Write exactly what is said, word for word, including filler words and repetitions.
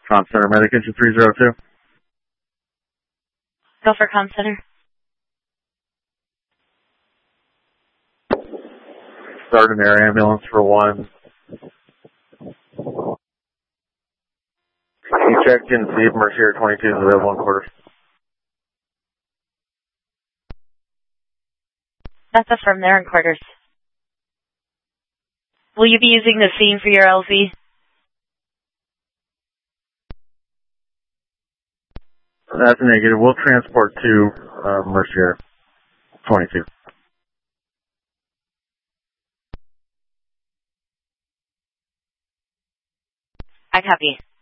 Comm Center, Medic Engine three zero two. Go for Comm Center. Start an air ambulance for one. You checked in, see if Mercier twenty-two is available in quarters. That's affirmed, they're in quarters. Will you be using the scene for your L Z? That's a negative. We'll transport to uh, Mercier twenty-two. I copy.